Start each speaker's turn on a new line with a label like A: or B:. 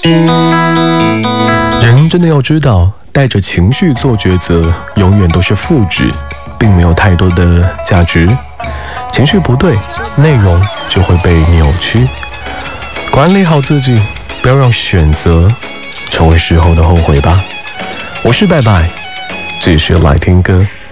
A: 人真的要知道，带着情绪做抉择，永远都是负值，并没有太多的价值。情绪不对，内容就会被扭曲。管理好自己，不要让选择成为事后的后悔吧。我是拜拜，这里是来听歌。